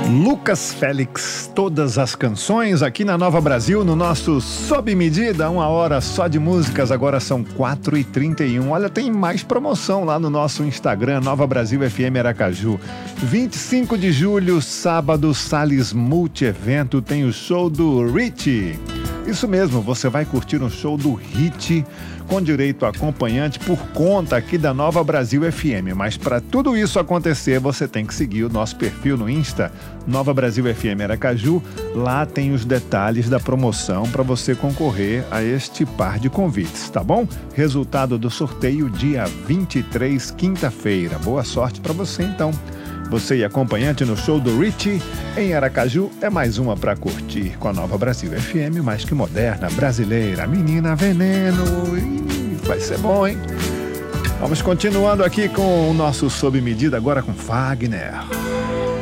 Lucas Félix, todas as canções aqui na Nova Brasil, no nosso Sob Medida, 1 hora só de músicas, agora são 4h31. Olha, tem mais promoção lá no nosso Instagram, Nova Brasil FM Aracaju. 25 de julho, sábado, Salles Multievento, tem o show do Richie. Isso mesmo, você vai curtir um show do Hit com direito a acompanhante por conta aqui da Nova Brasil FM. Mas para tudo isso acontecer, você tem que seguir o nosso perfil no Insta, Nova Brasil FM Aracaju. Lá tem os detalhes da promoção para você concorrer a este par de convites, tá bom? Resultado do sorteio dia 23, quinta-feira. Boa sorte para você então. Você e acompanhante no show do Richie em Aracaju é mais uma para curtir com a Nova Brasil FM, mais que moderna, brasileira, menina veneno. Vai ser bom, hein? Vamos continuando aqui com o nosso Sob Medida, agora com Fagner.